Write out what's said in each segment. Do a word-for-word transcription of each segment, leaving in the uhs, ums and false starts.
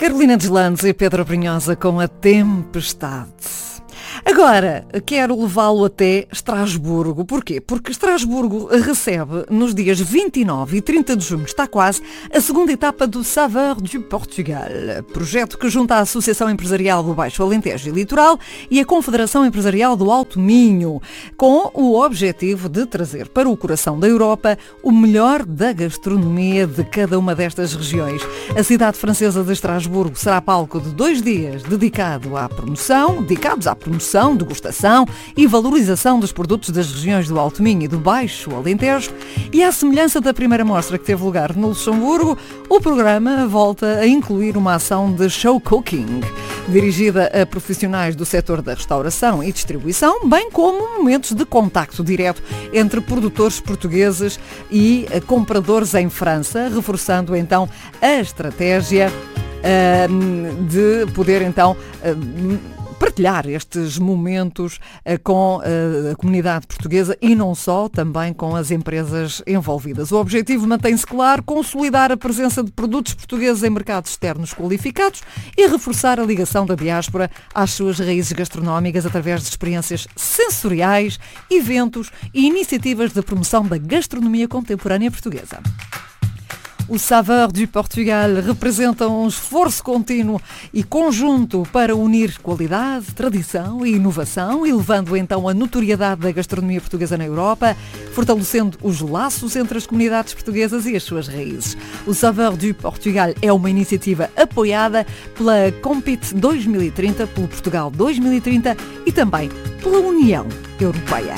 Carolina Deslandes e Pedro Brunhosa com A Tempestade. Agora, quero levá-lo até Estrasburgo. Porquê? Porque Estrasburgo recebe, nos dias vinte e nove e trinta de junho, está quase, a segunda etapa do Saveurs du Portugal, projeto que junta a Associação Empresarial do Baixo Alentejo e Litoral e a Confederação Empresarial do Alto Minho, com o objetivo de trazer para o coração da Europa o melhor da gastronomia de cada uma destas regiões. A cidade francesa de Estrasburgo será palco de dois dias dedicado à promoção, dedicados à promoção, degustação e valorização dos produtos das regiões do Alto Minho e do Baixo Alentejo. E à semelhança da primeira mostra que teve lugar no Luxemburgo, o programa volta a incluir uma ação de show cooking, dirigida a profissionais do setor da restauração e distribuição, bem como momentos de contacto direto entre produtores portugueses e compradores em França, reforçando então a estratégia uh, de poder então uh, partilhar estes momentos uh, com uh, a comunidade portuguesa e não só, também com as empresas envolvidas. O objetivo mantém-se claro: consolidar a presença de produtos portugueses em mercados externos qualificados e reforçar a ligação da diáspora às suas raízes gastronómicas através de experiências sensoriais, eventos e iniciativas de promoção da gastronomia contemporânea portuguesa. O Saveurs du Portugal representa um esforço contínuo e conjunto para unir qualidade, tradição e inovação, elevando então a notoriedade da gastronomia portuguesa na Europa, fortalecendo os laços entre as comunidades portuguesas e as suas raízes. O Saveurs du Portugal é uma iniciativa apoiada pela Compit dois mil e trinta, pelo Portugal dois mil e trinta e também pela União Europeia.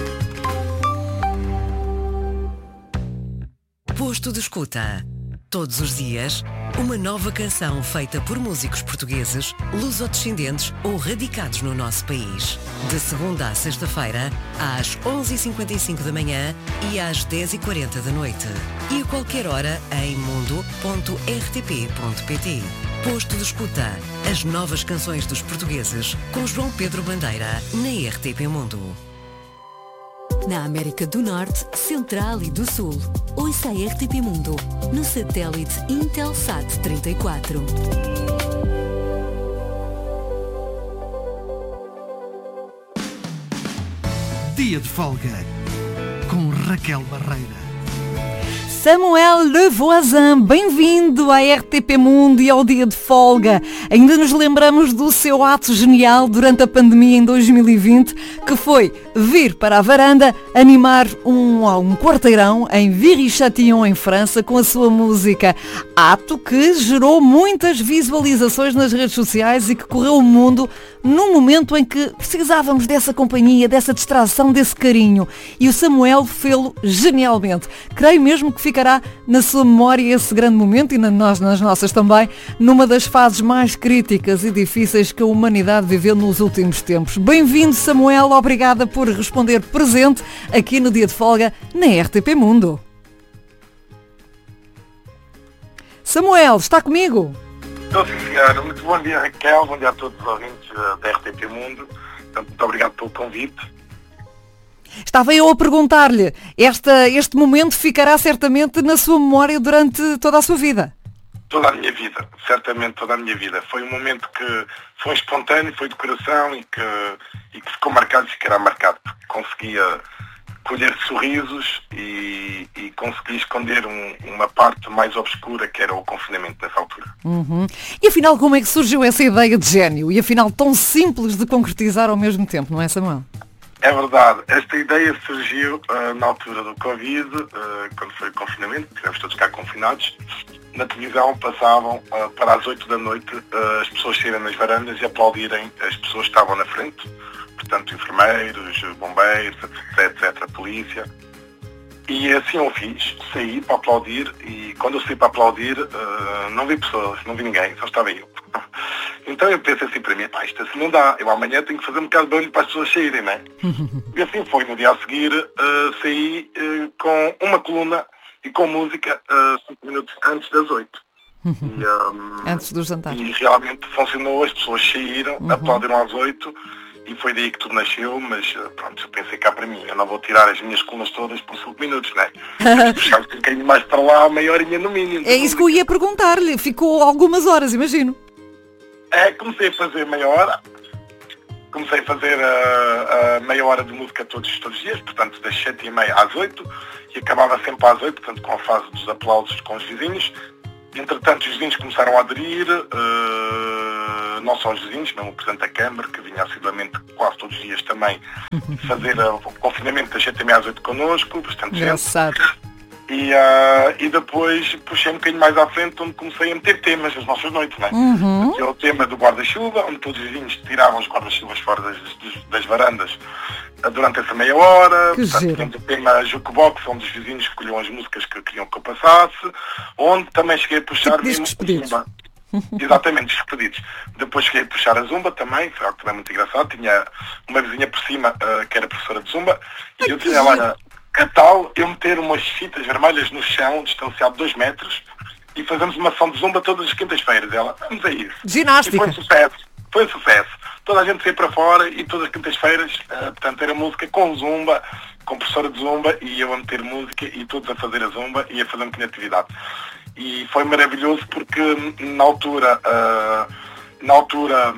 Posto de escuta. Todos os dias, uma nova canção feita por músicos portugueses, lusodescendentes ou radicados no nosso país. De segunda à sexta-feira, às onze e cinquenta e cinco da manhã e às dez e quarenta da noite. E a qualquer hora em mundo ponto r t p ponto p t. Posto de escuta. As novas canções dos portugueses com João Pedro Bandeira na R T P Mundo. Na América do Norte, Central e do Sul. Ouça a R T P Mundo no satélite Intelsat trinta e quatro. Dia de folga com Raquel Barreira. Samuel Levoisin, bem-vindo à R T P Mundo e ao Dia de Folga. Ainda nos lembramos do seu ato genial durante a pandemia em dois mil e vinte, que foi vir para a varanda animar um, um quarteirão em Viry-Châtillon, em França, com a sua música. Ato que gerou muitas visualizações nas redes sociais e que correu o mundo num momento em que precisávamos dessa companhia, dessa distração, desse carinho. E o Samuel fê-lo genialmente. Creio mesmo que ficará na sua memória esse grande momento e na, nós, nas nossas também, numa das fases mais críticas e difíceis que a humanidade viveu nos últimos tempos. Bem-vindo, Samuel. Obrigada por responder presente aqui no Dia de Folga na R T P Mundo. Samuel, está comigo? Estou, sim, senhora. Muito bom dia, Raquel. Bom dia a todos os ouvintes da R T P Mundo. Muito obrigado pelo convite. Estava eu a perguntar-lhe, esta, este momento ficará certamente na sua memória durante toda a sua vida? Toda a minha vida, certamente toda a minha vida. Foi um momento que foi espontâneo, foi de coração e que, e que ficou marcado e ficará marcado, porque conseguia colher sorrisos e, e consegui esconder um, uma parte mais obscura que era o confinamento nessa altura. Uhum. E afinal, como é que surgiu essa ideia de gênio? E afinal, tão simples de concretizar ao mesmo tempo, não é, Samuel? É verdade. Esta ideia surgiu uh, na altura do Covid, uh, quando foi o confinamento, estivemos todos cá confinados. Na televisão passavam uh, para as oito da noite uh, as pessoas saírem nas varandas e aplaudirem as pessoas que estavam na frente, portanto enfermeiros, bombeiros, etc, etc, polícia. E assim eu fiz, saí para aplaudir e quando eu saí para aplaudir uh, não vi pessoas, não vi ninguém, só estava eu. Então eu pensei assim para mim, pá, isto assim não dá, eu amanhã tenho que fazer um bocado de barulho para as pessoas saírem, não é? E assim foi, no dia a seguir uh, saí uh, com uma coluna e com música uh, cinco minutos antes das oito. E, um, antes do jantar. E realmente funcionou, as pessoas saíram, uhum. aplaudiram às oito e foi daí que tudo nasceu, mas pronto, eu pensei cá para mim, eu não vou tirar as minhas colunas todas por cinco minutos, não é? Puxar um bocadinho mais para lá, meia horinha no mínimo. É isso que eu ia perguntar-lhe, ficou algumas horas, imagino. É, comecei a fazer meia hora, comecei a fazer a, a meia hora de música todos, todos os dias, portanto das sete e meia às oito, e acabava sempre às oito, portanto com a fase dos aplausos com os vizinhos. Entretanto, os vizinhos começaram a aderir, uh, não só os vizinhos, mesmo o Presidente da Câmara, que vinha assiduamente quase todos os dias também fazer uh, o confinamento das sete e meia às oito connosco, bastante Engraçado. gente. E, uh, e depois puxei um bocadinho mais à frente, onde comecei a meter temas nas nossas noites, não é? Uhum. Que é o tema do guarda-chuva, onde todos os vizinhos tiravam os guarda-chuvas fora das, das varandas uh, durante essa meia hora. Que Portanto, giro. tínhamos o tema Jukebox, onde os vizinhos escolhiam as músicas que queriam que eu passasse, onde também cheguei a puxar Tipo discos pedidos. Zumba. Exatamente, discos pedidos. Depois cheguei a puxar a Zumba também, foi algo também muito engraçado. Tinha uma vizinha por cima uh, que era professora de Zumba, e eu dizia, olha, que tal eu meter umas fitas vermelhas no chão, distanciado dois metros, e fazemos uma ação de Zumba todas as quintas-feiras? Ela, vamos a isso. Ginástica. E foi um sucesso, foi um sucesso. Toda a gente saiu para fora e todas as quintas-feiras, uh, portanto, era música com Zumba, com professora de Zumba, e eu a meter música e todos a fazer a Zumba e a fazer um bocadinho de atividade. E foi maravilhoso porque na altura, uh, na altura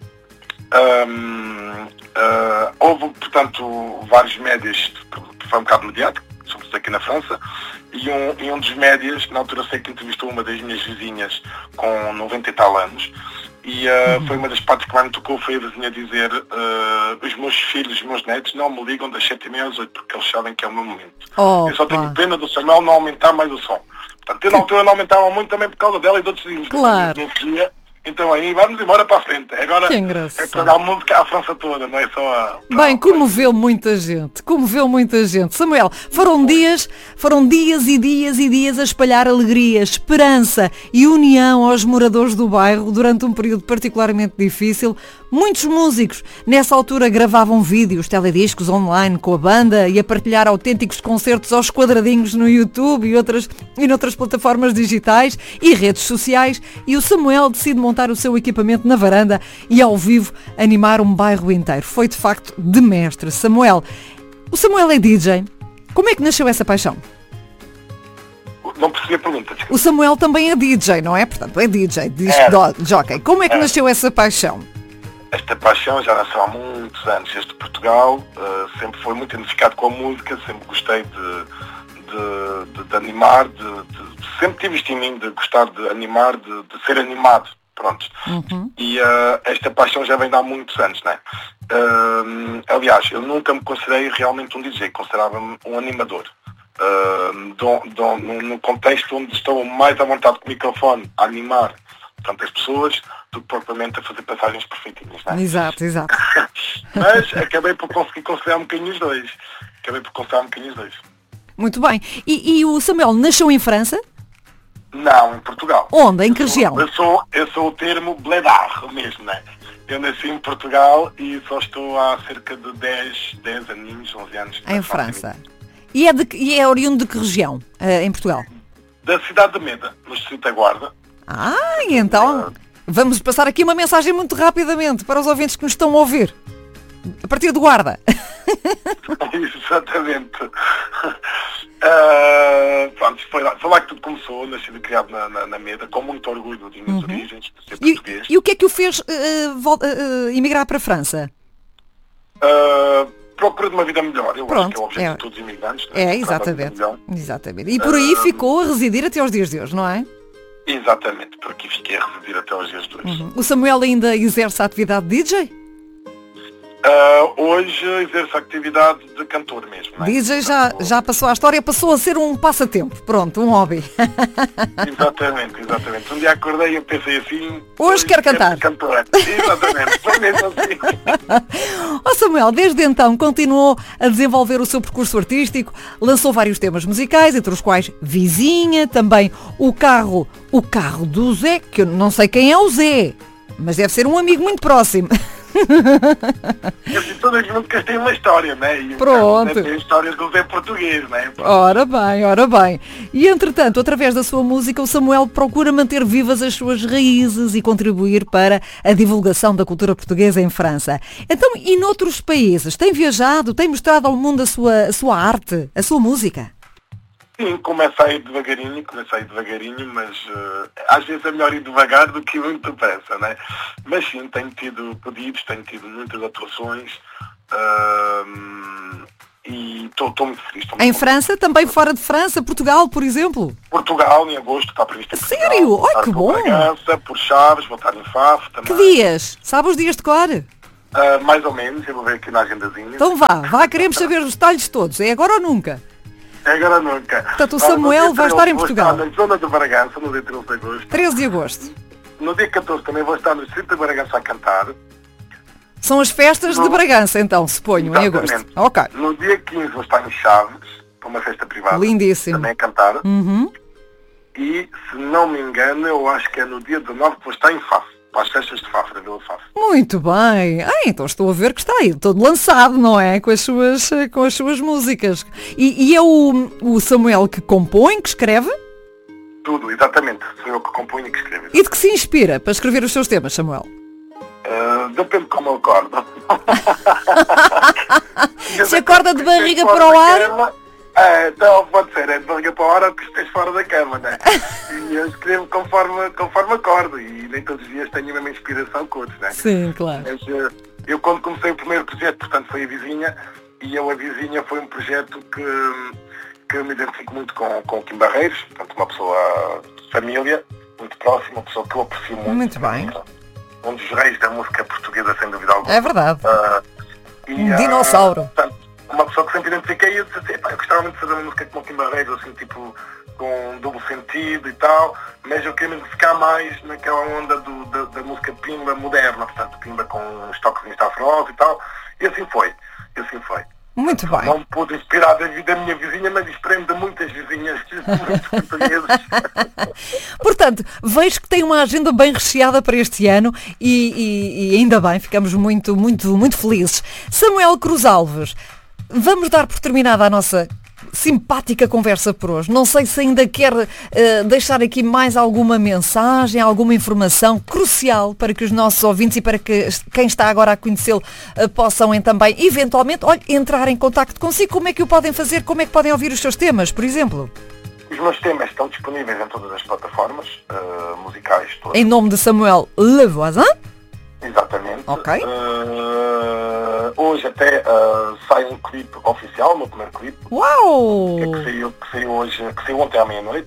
um, uh, houve, portanto, vários médias, foi um bocado mediático, sobretudo aqui na França, e um, e um dos médias, na altura sei que entrevistou uma das minhas vizinhas com noventa e tal anos, e uh, uhum. foi uma das partes que mais me tocou, foi a vizinha dizer, uh, os meus filhos, os meus netos não me ligam das sete e meia às oito, porque eles sabem que é o meu momento. Oh, eu só tenho pá. pena do Samuel não aumentar mais o som. Portanto, eu na altura não aumentava muito também por causa dela e de outros vizinhos. Claro. Dia, então aí vamos embora para a frente. Agora Que engraçado. é para dar música à França toda, não é só a... Bem, comoveu muita gente, comoveu muita gente. Samuel, foram dias, foram dias e dias e dias a espalhar alegria, esperança e união aos moradores do bairro durante um período particularmente difícil. Muitos músicos nessa altura gravavam vídeos, telediscos online com a banda e a partilhar autênticos concertos aos quadradinhos no YouTube e outras, e noutras plataformas digitais e redes sociais, e o Samuel decide montar o seu equipamento na varanda e ao vivo animar um bairro inteiro. Foi de facto de mestre. Samuel, o Samuel é D J. Como é que nasceu essa paixão? Não percebi a pergunta. Desculpa. O Samuel também é D J, não é? Portanto, é D J, diz É. jockey. Como é que É. nasceu essa paixão? Esta paixão já nasceu há muitos anos. Este Portugal uh, sempre foi muito identificado com a música, sempre gostei de, de, de, de animar, de, de, sempre tive isto em mim, de gostar de animar, de, de ser animado. Pronto. Uhum. E uh, esta paixão já vem de há muitos anos, não é? Uh, aliás, eu nunca me considerei realmente um D J, considerava-me um animador. Uh, do, do, no, no contexto onde estou mais à vontade com o microfone a animar, portanto, as pessoas, do que propriamente a fazer passagens perfeitinhas, não é? Exato, exato. Mas acabei por conseguir considerar um bocadinho os dois. Acabei por considerar um bocadinho os dois. Muito bem. E, e o Samuel nasceu em França? Não, em Portugal. Onde? Em que região? Eu sou, eu sou o termo bledar mesmo, né? Eu nasci em Portugal e só estou há cerca de dez, dez aninhos, onze anos. Em na França. E é, de, que- e é oriundo de que região? Uh, em Portugal? Da cidade de Meda, no Distrito da Guarda. Ah, e então vamos passar aqui uma mensagem muito rapidamente para os ouvintes que nos estão a ouvir. A partir de Guarda. Exatamente. Uh, pronto, foi lá, foi lá que tudo começou, nascido e criado na, na, na Meda, com muito orgulho de minhas origens, de ser E, português. e o que é que o fez uh, vol- uh, emigrar para a França? Uh, procura de uma vida melhor, eu acho Pronto, que é o objetivo é. de todos os imigrantes. É, né? exatamente. Procurar uma vida melhor. Exatamente. E por aí ficou a residir até aos dias de hoje, não é? Exatamente, por aqui fiquei a residir até aos dias de hoje. O Samuel ainda exerce a atividade de D J? Uh, hoje exerço a atividade de cantor mesmo. Não é? D J já, já passou a história, passou a ser um passatempo. Pronto, um hobby. Exatamente, exatamente. Um dia acordei e eu pensei assim... Hoje quero cantar. ser cantor. Exatamente, foi mesmo assim. Ó Samuel, desde então continuou a desenvolver o seu percurso artístico, lançou vários temas musicais, entre os quais Vizinha, também o carro, o carro do Zé, que eu não sei quem é o Zé, mas deve ser um amigo muito próximo. E assim, todas as músicas têm uma história, né? E Pronto. tem histórias do Zé Português, né? Ora bem, ora bem. E entretanto, através da sua música, o Samuel procura manter vivas as suas raízes e contribuir para a divulgação da cultura portuguesa em França. Então, e noutros países? Tem viajado, tem mostrado ao mundo a sua, a sua arte, a sua música? Sim, começa a ir devagarinho, começa a ir devagarinho, mas uh, às vezes é melhor ir devagar do que muito depressa, né? Mas sim, tenho tido pedidos, tenho tido muitas atuações uh, e estou muito feliz. Tô em muito França? feliz. Também fora de França? Portugal, por exemplo? Portugal, em agosto, está previsto em Portugal. Sério? Vou Ai, estar que por bom! Bragança, por Chaves, vou estar em Faf também. Que dias? Sabe os dias de cor? Uh, mais ou menos, eu vou ver aqui na agendazinha. Então vá, vá, queremos saber os detalhes todos. É agora ou nunca? É agora nunca. Portanto, o Ah, Samuel no dia vai treze estar em vou Portugal. estar na zona de Bragança, no dia treze de agosto. treze de agosto. No dia catorze também vou estar no distrito de Bragança a cantar. São as festas de No- Bragança, então, se ponham, em agosto. Exatamente. Ok. No dia quinze vou estar em Chaves, para uma festa privada. Lindíssimo. Também a cantar. Uhum. E, se não me engano, eu acho que é no dia dezanove que vou estar em Faf, para as festas de Faf, da Vila Faf. Muito bem. Ah, então estou a ver que está aí todo lançado, não é? Com as suas, com as suas músicas. E, e é o, o Samuel que compõe, que escreve? Tudo, exatamente. Sou eu que componho e que escrevo. E de que se inspira para escrever os seus temas, Samuel? Uh, depende de como eu acordo. Se acorda de barriga Fora para o da ar? cama, é, então pode ser, é de barriga para o ar que esteja fora da cama, né? E eu escrevo conforme, conforme acordo e nem todos os dias tenho a mesma inspiração que outros, né? Sim, claro. Mas uh, eu quando comecei o primeiro projeto, portanto foi a Vizinha, e eu a Vizinha foi um projeto que, que eu me identifico muito com, com o Kim Barreiros, portanto uma pessoa de família, muito próxima, uma pessoa que eu aprecio muito. Muito bem. Um dos reis da música portuguesa, sem dúvida alguma. É verdade. Uh, e, Um uh, dinossauro. portanto, uma pessoa que sempre identifiquei e eu disse assim, "Epá, eu gostava muito de fazer uma música como o Kim Barreiros, assim, tipo, com duplo sentido e tal, mas eu queria me ficar mais naquela onda do, da, da música Pimba moderna, portanto, Pimba com uns toques de afro e tal, e assim foi, e assim foi. Muito bem. Não me pude inspirar da, da minha vizinha, mas inspirei-me de muitas vizinhas muito portuguesas. Portanto, vejo que tem uma agenda bem recheada para este ano e, e- e ainda bem, ficamos muito, muito, muito felizes. Samuel Cruz Alves, vamos dar por terminada a nossa simpática conversa por hoje. Não sei se ainda quer eh, deixar aqui mais alguma mensagem, alguma informação crucial para que os nossos ouvintes e para que quem está agora a conhecê-lo eh, possam em também, eventualmente, olha, entrar em contacto consigo. Como é que o podem fazer? Como é que podem ouvir os seus temas, por exemplo? Os meus temas estão disponíveis em todas as plataformas uh, musicais, todas. Em nome de Samuel Le Voisin? Exatamente. Ok. Uh, hoje até uh, sai um clipe oficial, o meu primeiro clipe, Uau! que, é que, saiu, que saiu hoje, que saiu ontem à meia-noite.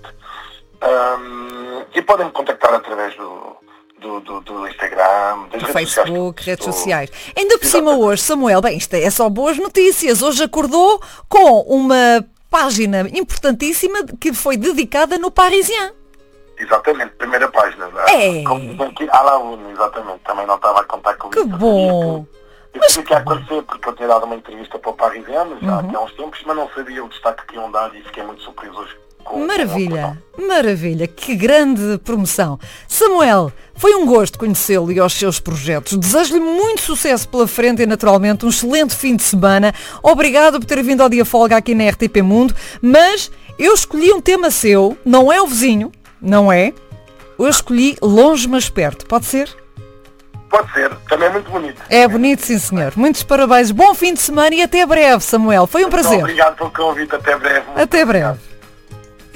Um, e podem me contactar através do, do, do, do Instagram, das Do redes Facebook, sociais. redes Do- sociais. Ainda por cima Exatamente. hoje, Samuel, bem, isto é só boas notícias. Hoje acordou com uma página importantíssima que foi dedicada no Parisien. Exatamente, primeira página. Da, É. Como dizem aqui, à la une, exatamente. Também não estava a contar com Que isso. Eu bom. sabia que- Eu sabia que ia acontecer porque eu tinha dado uma entrevista para o Parisien, mas já Uhum. aqui há uns tempos, mas não sabia o destaque que iam dar e fiquei muito surpreso hoje. Com, Maravilha, maravilha, que grande promoção. Samuel, foi um gosto conhecê-lo e aos seus projetos. Desejo-lhe muito sucesso pela frente e naturalmente um excelente fim de semana. Obrigado por ter vindo ao Dia Folga aqui na R T P Mundo, mas eu escolhi um tema seu, não é o vizinho, não é? Eu escolhi Longe Mas Perto, pode ser? Pode ser, também é muito bonito. É bonito, sim senhor. Muitos parabéns, bom fim de semana e até breve, Samuel. Foi um Muito prazer. Obrigado pelo convite, até breve. Muito Até obrigado. breve.